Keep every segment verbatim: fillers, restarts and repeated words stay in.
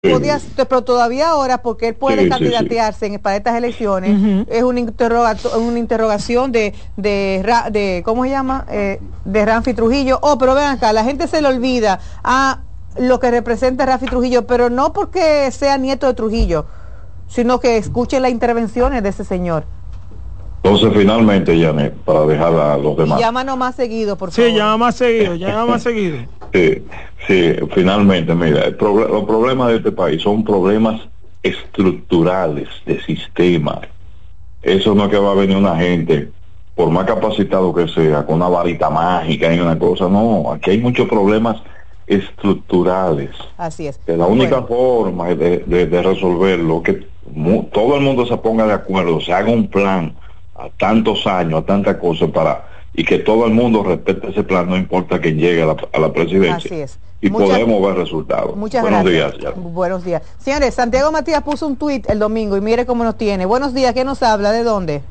podía, pero todavía ahora, porque él puede Sí, sí, candidatearse sí. en, para estas elecciones, Ujú. es una, interrogato- una interrogación de, de, Ra- de, ¿cómo se llama? Eh, de Rafi Trujillo. Oh, pero vean acá, la gente se le olvida a lo que representa Rafi Trujillo, pero no porque sea nieto de Trujillo, sino que escuche las intervenciones de ese señor. Entonces, finalmente, Janet, para dejar a los Y demás. llámanos más seguido, por Sí, favor. llama más seguido, llama más seguido. Sí, sí, finalmente, mira, el proble- los problemas de este país son problemas estructurales, de sistema. Eso no es que va a venir una gente, por más capacitado que sea, con una varita mágica y una cosa, no, aquí hay muchos problemas estructurales. Así es. Que la única Bueno, forma de, de, de resolverlo, que mu- todo el mundo se ponga de acuerdo, se haga un plan a tantos años, a tantas cosas para, y que todo el mundo respete ese plan, no importa quién llegue a la, a la presidencia. así es. Y Muchas- podemos ver resultados. Muchas Buenos gracias. días, ya. Buenos días. Señores, Santiago Matías puso un tuit el domingo y mire cómo nos tiene. Buenos días, ¿qué nos habla? ¿De dónde?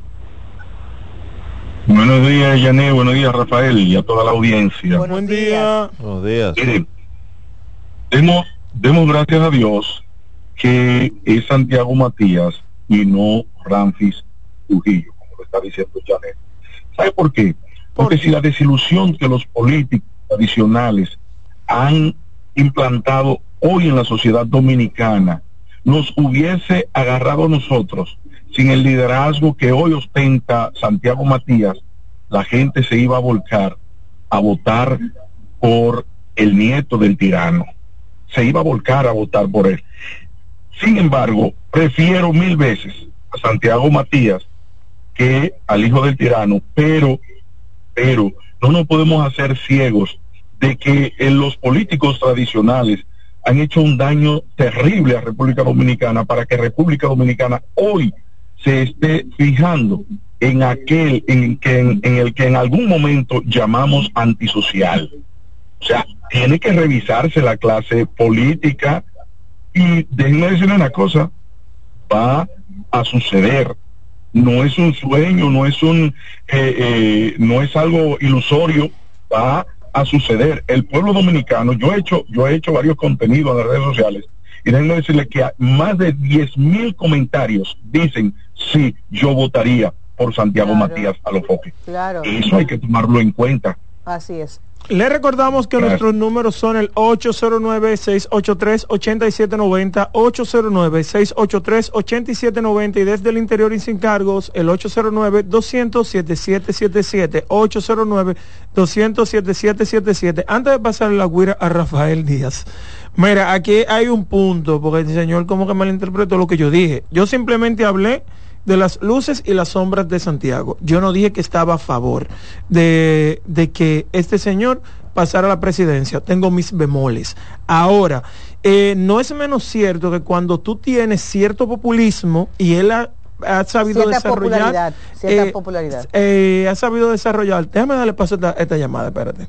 Buenos días, Yané, buenos días, Rafael, y a toda la audiencia. Buenos Buen días. día. Buenos días. Miren, demos, demos gracias a Dios que es Santiago Matías y no Ramfis Trujillo, como lo está diciendo Janet. ¿Sabe por qué? Porque si la desilusión que los políticos tradicionales han implantado hoy en la sociedad dominicana nos hubiese agarrado a nosotros sin el liderazgo que hoy ostenta Santiago Matías, la gente se iba a volcar a votar por el nieto del tirano. Se iba a volcar a votar por él. Sin embargo, prefiero mil veces a Santiago Matías que al hijo del tirano, pero, pero no nos podemos hacer ciegos de que en los políticos tradicionales han hecho un daño terrible a República Dominicana para que República Dominicana hoy se esté fijando en aquel en, que, en, en el que en algún momento llamamos antisocial. O sea, tiene que revisarse la clase política y déjenme decirle una cosa, va a suceder. No es un sueño, no es un eh, eh, no es algo ilusorio, va a suceder. El pueblo dominicano, yo he hecho yo he hecho varios contenidos en las redes sociales y déjenme decirle que más de diez mil comentarios dicen sí, yo votaría por Santiago Claro. Matías Alofoque. Claro. Eso hay que tomarlo en cuenta. Así es. Le recordamos que Gracias. nuestros números son el ocho cero nueve, seis ocho tres, ocho siete nueve cero, ocho cero nueve, seis ocho tres, ocho siete nueve cero y desde el interior y sin cargos el ocho cero nueve, dos cero cero, siete siete siete siete, ocho cero nueve, dos cero cero, siete siete siete siete. Antes de pasarle la guira a Rafael Díaz, mira, aquí hay un punto, porque el señor como que malinterpretó lo que yo dije. Yo simplemente hablé de las luces y las sombras de Santiago. Yo no dije que estaba a favor de, de que este señor pasara a la presidencia. Tengo mis bemoles. Ahora, eh, no es menos cierto que cuando tú tienes cierto populismo y él ha, ha sabido Cierta desarrollar popularidad, cierta eh, popularidad. eh, ha sabido desarrollar. Déjame darle paso a esta, esta llamada, espérate.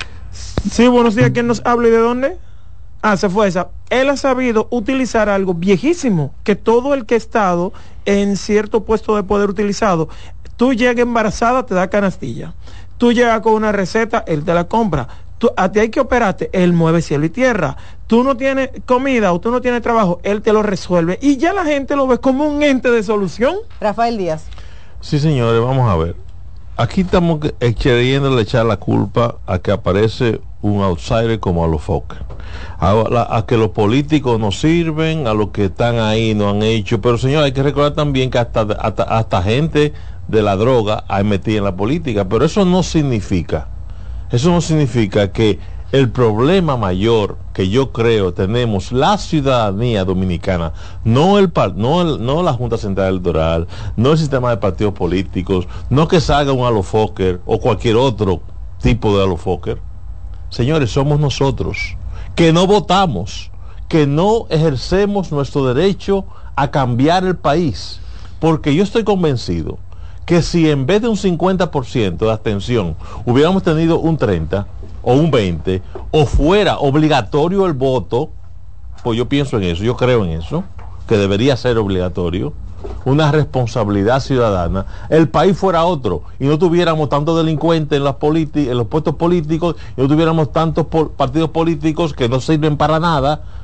Sí, buenos días. ¿Quién nos habla y de dónde? Ah, se fue esa. Él ha sabido utilizar algo viejísimo que todo el que ha estado en cierto puesto de poder utilizado. Tú llegas embarazada, te da canastilla. Tú llegas con una receta, él te la compra. Tú, a ti hay que operarte, él mueve cielo y tierra. Tú no tienes comida o tú no tienes trabajo, él te lo resuelve. Y ya la gente lo ve como un ente de solución. Rafael Díaz. Sí, señores, vamos a ver. Aquí estamos queriéndole echar la culpa a que aparece un outsider como Alofoque, a, a, a que los políticos no sirven, a los que están ahí no han hecho, pero señor, hay que recordar también que hasta, hasta, hasta gente de la droga hay metida en la política, pero eso no significa, eso no significa que el problema mayor que yo creo tenemos la ciudadanía dominicana, no el no el, no la Junta Central Electoral, no el sistema de partidos políticos, no que salga un Alofoque o cualquier otro tipo de Alofoque. Señores, somos nosotros que no votamos, que no ejercemos nuestro derecho a cambiar el país, porque yo estoy convencido que si en vez de un cincuenta por ciento de abstención hubiéramos tenido un treinta o un veinte o fuera obligatorio el voto, pues yo pienso en eso, yo creo en eso, que debería ser obligatorio, una responsabilidad ciudadana, el país fuera otro y no tuviéramos tantos delincuentes en, las en los puestos políticos y no tuviéramos tantos po partidos políticos que no sirven para nada,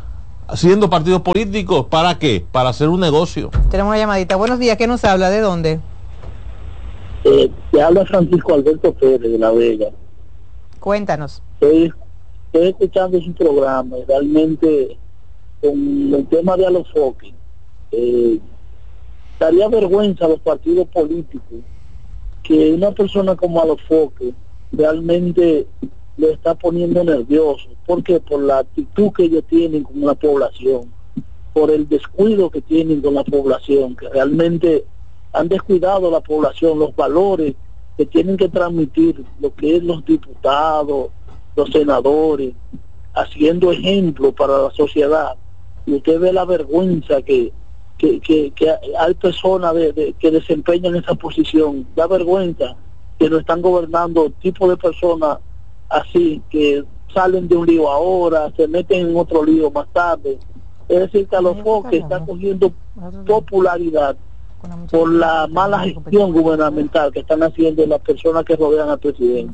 siendo partidos políticos, ¿para qué? Para hacer un negocio. Tenemos una llamadita. Buenos días, ¿qué nos habla? ¿De dónde? Eh, te habla Francisco Alberto Pérez de La Vega. Cuéntanos. Estoy, estoy escuchando su programa y realmente con el tema de Alofoque, eh, daría vergüenza a los partidos políticos que una persona como Alofoque realmente lo está poniendo nervioso. ¿Por qué? Por la actitud que ellos tienen con la población, por el descuido que tienen con la población, que realmente han descuidado a la población, los valores que tienen que transmitir lo que es los diputados, los senadores, haciendo ejemplo para la sociedad. Y usted ve la vergüenza que que, que, que hay personas de, de, que desempeñan esa posición. Da vergüenza que no están gobernando tipo de personas así, que salen de un lío ahora, se meten en otro lío más tarde. Es decir, que Alofoque está cogiendo popularidad por la mala gestión gubernamental que están haciendo las personas que rodean al presidente.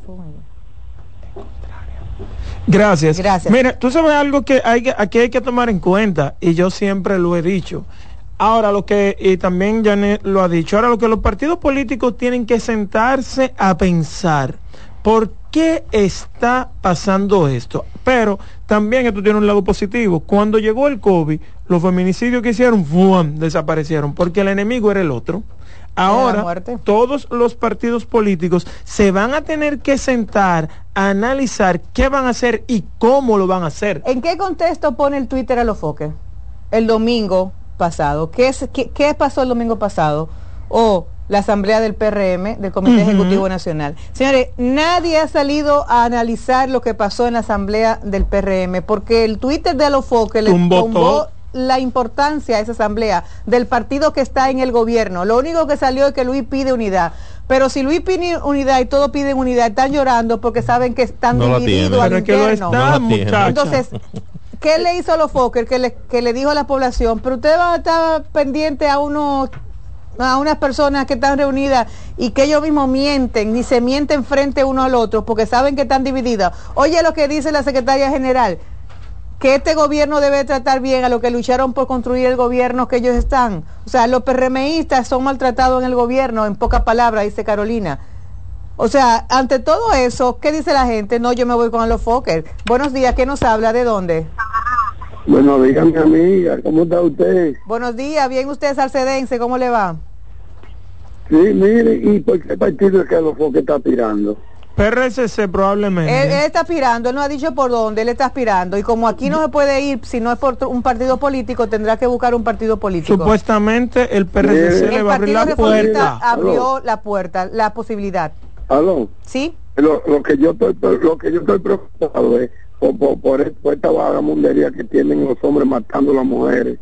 Gracias. Gracias. Mira, tú sabes algo que hay que, aquí hay que tomar en cuenta, y yo siempre lo he dicho. Ahora lo que, y también Janet lo ha dicho, ahora lo que los partidos políticos tienen que sentarse a pensar, ¿por qué está pasando esto? Pero también esto tiene un lado positivo. Cuando llegó el COVID, los feminicidios que hicieron, ¡fum!, desaparecieron, porque el enemigo era el otro. Ahora, todos los partidos políticos se van a tener que sentar a analizar qué van a hacer y cómo lo van a hacer. ¿En qué contexto pone el Twitter Alofoque? El domingo pasado. ¿Qué, es, qué, qué pasó el domingo pasado? O la asamblea del P R M, del Comité uh-huh. Ejecutivo Nacional. Señores, nadie ha salido a analizar lo que pasó en la asamblea del P R M, porque el Twitter de Alofoque le tumbó la importancia a esa asamblea del partido que está en el gobierno. Lo único que salió es que Luis pide unidad. Pero si Luis pide unidad y todos piden unidad, están llorando porque saben que están no divididos al interno. No está, Entonces, ¿qué le hizo Alofoque? Que le, que le dijo a la población, pero usted va a estar pendiente a unos a unas personas que están reunidas y que ellos mismos mienten, ni se mienten frente uno al otro porque saben que están divididas. Oye lo que dice la secretaria general, que este gobierno debe tratar bien a los que lucharon por construir el gobierno que ellos están. O sea, los PRMistas son maltratados en el gobierno, en pocas palabras, dice Carolina. O sea, ante todo eso, ¿qué dice la gente? No, yo me voy con Alofoque. Buenos días, ¿qué nos habla? ¿De dónde? Bueno, dígame, amiga, ¿cómo está usted? Buenos días, bien usted, salcedense, ¿cómo le va? Sí, mire, ¿y por qué partido es que Alofoque está tirando? P R S C probablemente. Él, él está aspirando, él no ha dicho por dónde, él está aspirando. Y como aquí no se puede ir, si no es por un partido político, tendrá que buscar un partido político. Supuestamente el P R S C el le va a abrir la puerta. Abrió la puerta, la posibilidad. ¿Aló? ¿Sí? Lo, lo que yo estoy lo que yo estoy preocupado es por, por, por, por esta vagamundería que tienen los hombres matando a las mujeres.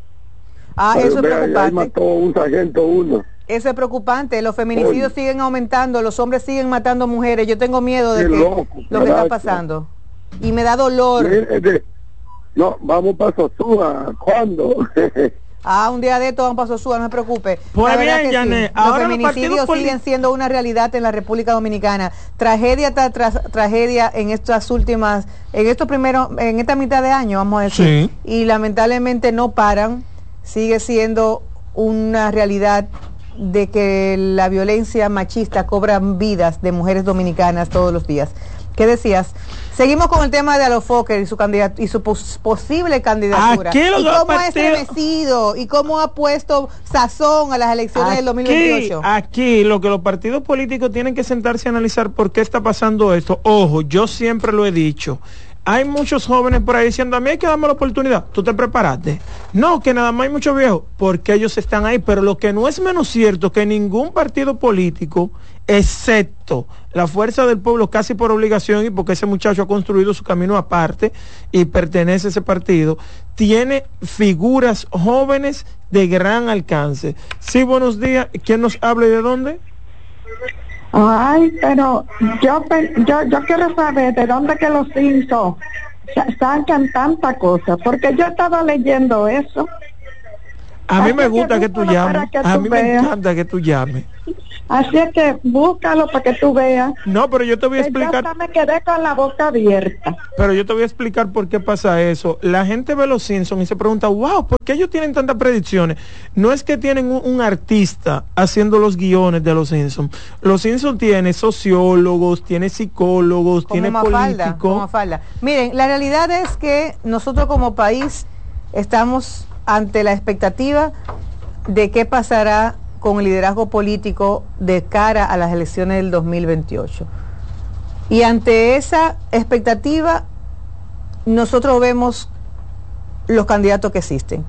Ah, Pero, eso es vea, preocupante. ahí mató un sargento uno. Eso es preocupante, los feminicidios Oye. siguen aumentando, los hombres siguen matando mujeres. Yo tengo miedo de que loco, lo que está pasando. Y me da dolor. Mire, no, vamos para Sosúa. ¿Cuándo? Ah, un día de esto vamos para Sosúa, no se preocupe. Pues bien, Janet, sí. Los feminicidios los siguen siendo una realidad en la República Dominicana. Tragedia tras tra tragedia en estas últimas, en estos primeros, en esta mitad de año, vamos a decir. Sí. Y lamentablemente no paran. Sigue siendo una realidad de que la violencia machista cobra vidas de mujeres dominicanas todos los días. ¿Qué decías? Seguimos con el tema de Alofoque y su candidato y su pos posible candidatura. Aquí y cómo partido... ha estremecido y cómo ha puesto sazón a las elecciones aquí, del dos mil veintiocho. Aquí lo que los partidos políticos tienen que sentarse a analizar por qué está pasando esto. Ojo, yo siempre lo he dicho. Hay muchos jóvenes por ahí diciendo, a mí hay que darme la oportunidad. ¿Tú te preparaste? No, que nada más hay muchos viejos, porque ellos están ahí. Pero lo que no es menos cierto que ningún partido político, excepto la Fuerza del Pueblo, casi por obligación y porque ese muchacho ha construido su camino aparte y pertenece a ese partido, tiene figuras jóvenes de gran alcance. Sí, buenos días. ¿Quién nos habla y de dónde? Ay, pero yo yo yo quiero saber de dónde que los hizo sacan tanta cosa, porque yo estaba leyendo eso. A mí Así me es gusta que tú búscalo llames. para que A tú mí me veas. encanta que tú llames. Así es que búscalo para que tú veas. No, pero yo te voy a Que yo explicar. hasta me quedé con la boca abierta. Pero yo te voy a explicar por qué pasa eso. La gente ve los Simpsons y se pregunta, wow, ¿por qué ellos tienen tantas predicciones? No es que tienen un, un artista haciendo los guiones de los Simpsons. Los Simpsons tiene sociólogos, tiene psicólogos, Como tiene Mafalda, como políticos. Mafalda. Miren, la realidad es que nosotros como país estamos ante la expectativa de qué pasará con el liderazgo político de cara a las elecciones del dos mil veintiocho. Y ante esa expectativa, nosotros vemos los candidatos que existen.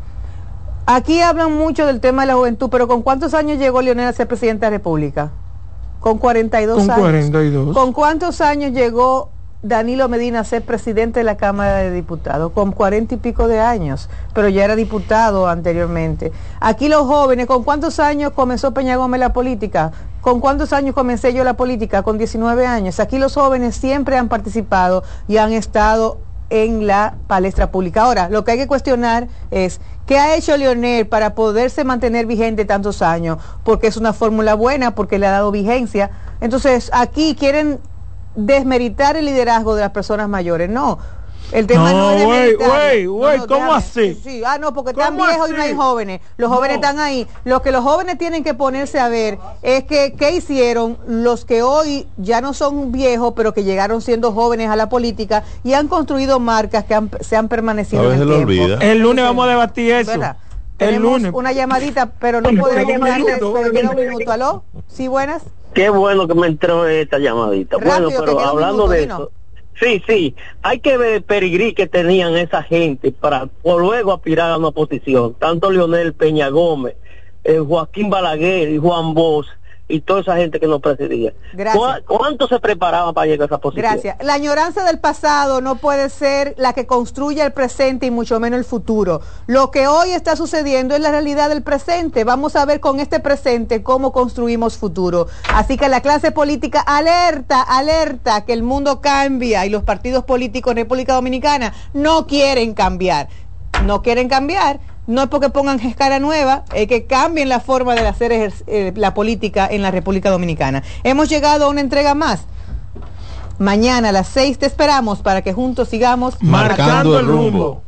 Aquí hablan mucho del tema de la juventud, pero ¿con cuántos años llegó Leonel a ser presidente de la República? Con cuarenta y dos Con años. cuarenta y dos. ¿Con cuántos años llegó Danilo Medina a ser presidente de la Cámara de Diputados? Con cuarenta y pico de años, pero ya era diputado anteriormente. Aquí los jóvenes, ¿con cuántos años comenzó Peña Gómez la política? ¿Con cuántos años comencé yo la política? Con diecinueve años. Aquí los jóvenes siempre han participado y han estado en la palestra pública. Ahora, lo que hay que cuestionar es ¿qué ha hecho Leonel para poderse mantener vigente tantos años? Porque es una fórmula buena, porque le ha dado vigencia. Entonces, aquí quieren desmeritar el liderazgo de las personas mayores. No, el tema no, No, es güey, desmeritarlo. güey, güey, no, ¿cómo déjame. así? Sí, sí. Ah, no, porque están ¿Cómo viejos y no así? hay jóvenes. Los jóvenes No. están ahí. Lo que los jóvenes tienen que ponerse a ver es que qué hicieron los que hoy ya no son viejos, pero que llegaron siendo jóvenes a la política y han construido marcas que han, se han permanecido A en veces el lo tiempo. olvida. El lunes vamos a debatir eso. ¿Verdad? El Tenemos lunes. una llamadita, pero no Bueno, podemos pero un darle, minuto. pero queda un minuto. ¿Aló? ¿Sí, buenas? Qué bueno que me entró esta llamadita. Rápido, bueno, que pero queda un hablando minuto, de dinos. eso, sí, sí, hay que ver el pedigrí que tenían esa gente para por luego aspirar a una posición. Tanto Leonel Peña Gómez, eh, Joaquín Balaguer y Juan Bosch y toda esa gente que nos presidía. Gracias. ¿Cu- ¿Cuánto se preparaban para llegar a esa posición? Gracias. La añoranza del pasado no puede ser la que construya el presente y mucho menos el futuro. Lo que hoy está sucediendo es la realidad del presente. Vamos a ver con este presente cómo construimos futuro. Así que la clase política alerta, alerta que el mundo cambia y los partidos políticos en República Dominicana no quieren cambiar. No quieren cambiar. No es porque pongan cara nueva, es que cambien la forma de hacer ejer- eh, la política en la República Dominicana. Hemos llegado a una entrega más. Mañana a las seis te esperamos para que juntos sigamos Marcando el rumbo.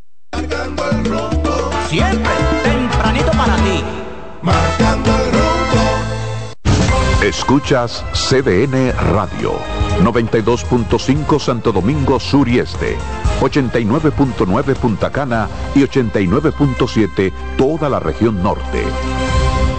Siempre tempranito para ti. Escuchas C D N Radio, noventa y dos punto cinco Santo Domingo Sur y Este, ochenta y nueve punto nueve Punta Cana y ochenta y nueve punto siete toda la región norte.